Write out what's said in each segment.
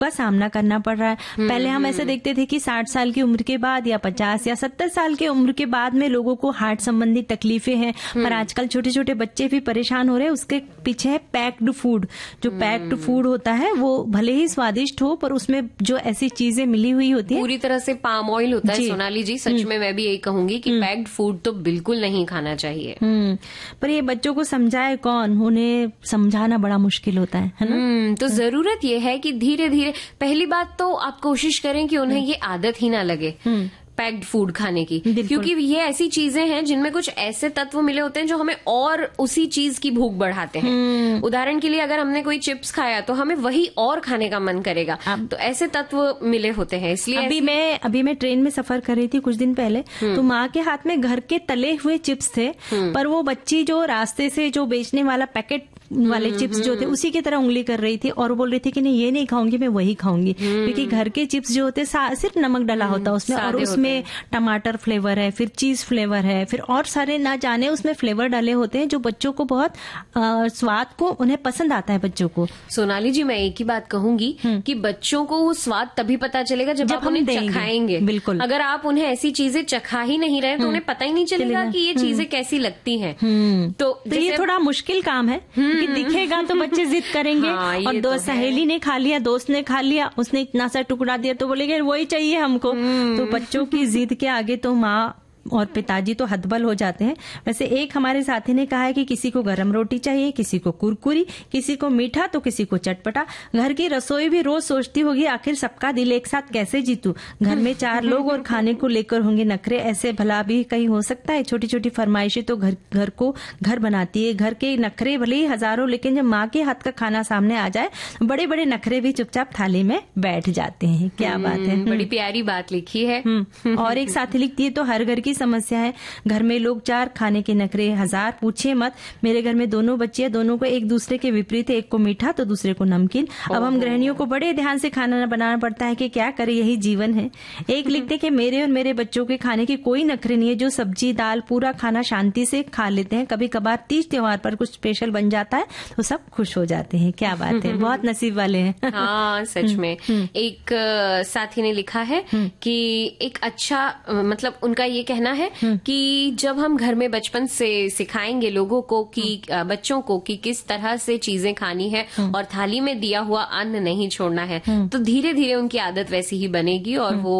का सामना करना पड़ रहा है। पहले हम ऐसे देखते थे कि 60 साल की उम्र के बाद या 50 या 70 साल की उम्र के बाद में लोगों को हार्ट संबंधी तकलीफें हैं, पर आजकल छोटे छोटे बच्चे भी परेशान हो रहे हैं। उसके पीछे है पैक्ड फूड। जो पैक्ड फूड होता है वो भले ही स्वादिष्ट हो, पर उसमें जो ऐसी चीजें मिली हुई होती है, पूरी तरह से पाम ऑयल होता है। सोनाली जी, सच में मैं भी यही कहूंगी कि पैक्ड फूड तो बिल्कुल नहीं खाना चाहिए। पर ये बच्चों को समझाए कौन, उन्हें समझाना बड़ा मुश्किल होता है ना। तो जरूरत ये है कि धीरे धीरे, पहली बात तो आप कोशिश करें कि उन्हें ये आदत ही ना लगे पैक्ड फूड खाने की, क्योंकि ये ऐसी चीजें हैं जिनमें कुछ ऐसे तत्व मिले होते हैं जो हमें और उसी चीज की भूख बढ़ाते हैं। उदाहरण के लिए अगर हमने कोई चिप्स खाया तो हमें वही और खाने का मन करेगा, तो ऐसे तत्व मिले होते हैं। इसलिए अभी मैं ट्रेन में सफर कर रही थी कुछ दिन पहले, तो माँ के हाथ में घर के तले हुए चिप्स थे, पर वो बच्ची जो रास्ते से जो बेचने वाला पैकेट वाले चिप्स जो थे उसी की तरह उंगली कर रही थी और बोल रही थी कि नहीं ये नहीं खाऊंगी, मैं वही खाऊंगी, क्योंकि घर के चिप्स जो होते सिर्फ नमक डाला होता उसमें, और उसमें टमाटर फ्लेवर है, फिर चीज फ्लेवर है, फिर और सारे ना जाने उसमें फ्लेवर डाले होते हैं जो बच्चों को बहुत स्वाद को उन्हें पसंद आता है बच्चों को। सोनाली जी, मैं एक ही बात कहूंगी कि बच्चों को वो स्वाद तभी पता चलेगा जब आप उन्हें चखाएंगे। बिल्कुल, अगर आप उन्हें ऐसी चीजें चखा ही नहीं रहे तो उन्हें पता ही नहीं चलेगा कि ये चीजें कैसी लगती हैं। तो ये थोड़ा मुश्किल काम है, दिखेगा तो बच्चे जिद करेंगे। और दोस्त सहेली ने खा लिया, दोस्त ने खा लिया, उसने इतना सा टुकड़ा दिया तो बोलेंगे वही चाहिए हमको। तो बच्चों की जिद के आगे तो माँ और पिताजी तो हतबल हो जाते हैं। वैसे एक हमारे साथी ने कहा है कि किसी को गरम रोटी चाहिए, किसी को कुरकुरी, किसी को मीठा तो किसी को चटपटा। घर की रसोई भी रोज सोचती होगी आखिर सबका दिल एक साथ कैसे जीतूं। घर में 4 लोग और खाने को लेकर होंगे नखरे, ऐसे भला भी कहीं हो सकता है। छोटी छोटी फरमाइशें तो घर को घर बनाती है। घर के नखरे भले ही हजारों, लेकिन जब माँ के हाथ का खाना सामने आ जाए बड़े बड़े नखरे भी चुपचाप थाली में बैठ जाते हैं। क्या बात है, बड़ी प्यारी बात लिखी है। और एक साथी लिखती है तो हर घर की समस्या है। घर में लोग 4, खाने के नखरे 1000, पूछिए मत। मेरे घर में 2 बच्चे हैं, दोनों को एक दूसरे के विपरीत है, एक को मीठा तो दूसरे को नमकीन। अब हम गृहिणियों को बड़े ध्यान से खाना बनाना पड़ता है कि क्या करें, यही जीवन है। एक लिखते कि मेरे और मेरे बच्चों के खाने की कोई नखरे नहीं है, जो सब्जी दाल पूरा खाना शांति से खा लेते हैं। कभी कभार तीज त्योहार पर कुछ स्पेशल बन जाता है तो सब खुश हो जाते हैं। क्या बात है, बहुत नसीब वाले हैं। हाँ, सच में। एक साथी ने लिखा है कि एक अच्छा, मतलब उनका ये कहना है कि जब हम घर में बचपन से सिखाएंगे लोगों को कि बच्चों को कि किस तरह से चीजें खानी है और थाली में दिया हुआ अन्न नहीं छोड़ना है, तो धीरे धीरे उनकी आदत वैसी ही बनेगी और वो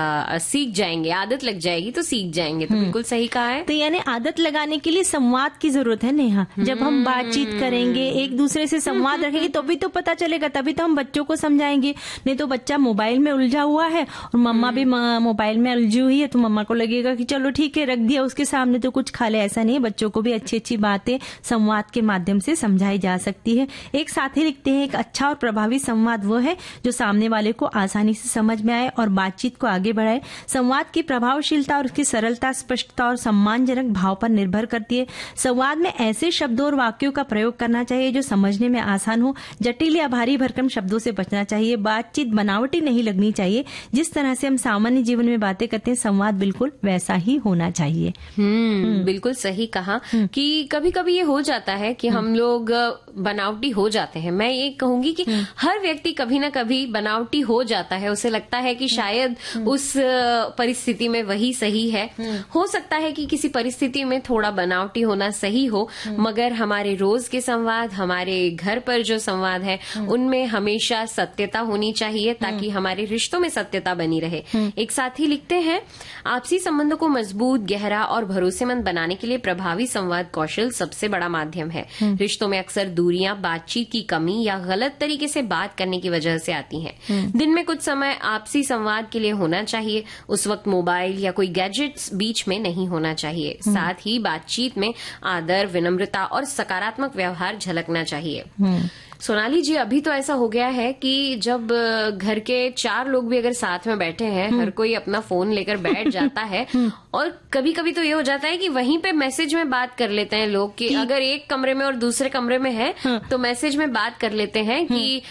सीख जाएंगे। आदत लग जाएगी तो सीख जाएंगे। तो बिल्कुल सही कहा है। तो यानी आदत लगाने के लिए संवाद की जरूरत है नेहा। जब हम बातचीत करेंगे, एक दूसरे से संवाद रखेंगे, तभी तो पता चलेगा, तभी तो हम बच्चों को समझाएंगे। नहीं तो बच्चा मोबाइल में उलझा हुआ है और मम्मा भी मोबाइल में उलझी हुई है, तो मम्मा को लगेगा कि चलो ठीक है, रख दिया उसके सामने तो कुछ खा ले। ऐसा नहीं है, बच्चों को भी अच्छी अच्छी बातें संवाद के माध्यम से समझाई जा सकती है। एक साथी लिखते हैं, एक अच्छा और प्रभावी संवाद वो है जो सामने वाले को आसानी से समझ में आए और बातचीत को आगे बढ़ाए। संवाद की प्रभावशीलता और उसकी सरलता, स्पष्टता और सम्मानजनक भाव पर निर्भर करती है। संवाद में ऐसे शब्दों और वाक्यों का प्रयोग करना चाहिए जो समझने में आसान हो। जटिल या भारी भरकम शब्दों से बचना चाहिए। बातचीत बनावटी नहीं लगनी चाहिए। जिस तरह से हम सामान्य जीवन में बातें करते हैं, संवाद बिल्कुल वैसा ही होना चाहिए। बिल्कुल सही कहा कि कभी कभी ये हो जाता है कि हम लोग बनावटी हो जाते हैं। मैं ये कहूंगी कि हर व्यक्ति कभी ना कभी बनावटी हो जाता है। उसे लगता है कि शायद उस परिस्थिति में वही सही है। हो सकता है कि किसी परिस्थिति में थोड़ा बनावटी होना सही हो, मगर हमारे रोज के संवाद, हमारे घर पर जो संवाद है, उनमें हमेशा सत्यता होनी चाहिए ताकि हमारे रिश्तों में सत्यता बनी रहे। एक साथी लिखते हैं, आपसी संबंधों को मजबूत, गहरा और भरोसेमंद बनाने के लिए प्रभावी संवाद कौशल सबसे बड़ा माध्यम है। रिश्तों में अक्सर दूरियां बातचीत की कमी या गलत तरीके से बात करने की वजह से आती हैं। दिन में कुछ समय आपसी संवाद के लिए होना चाहिए। उस वक्त मोबाइल या कोई गैजेट्स बीच में नहीं होना चाहिए। साथ ही बातचीत में आदर, विनम्रता और सकारात्मक व्यवहार झलकना चाहिए। सोनाली जी, अभी तो ऐसा हो गया है कि जब घर के 4 लोग भी अगर साथ में बैठे हैं, हर कोई अपना फोन लेकर बैठ जाता है और कभी कभी तो ये हो जाता है कि वहीं पे मैसेज में बात कर लेते हैं लोग कि अगर एक कमरे में और दूसरे कमरे में है तो मैसेज में बात कर लेते हैं कि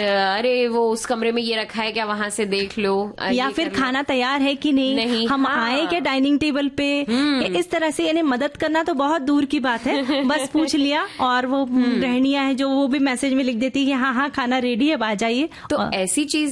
अरे वो उस कमरे में ये रखा है क्या, वहां से देख लो, या फिर खाना तैयार है कि नहीं, हम आए क्या डाइनिंग टेबल पे। इस तरह से यानी मदद करना तो बहुत दूर की बात है, बस पूछ लिया। और वो गृहिणियां हैं जो वो भी मैसेज में लिख देती है कि हाँ खाना रेडी है, अब आ जाइए। तो ऐसी चीज